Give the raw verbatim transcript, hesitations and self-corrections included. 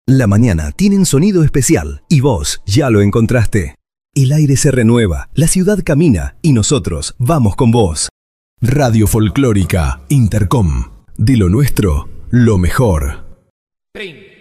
La mañana tiene un sonido especial y vos ya lo encontraste. El aire se renueva, la ciudad camina y nosotros vamos con vos. Radio Folclórica Intercom. De lo nuestro, lo mejor. treinta.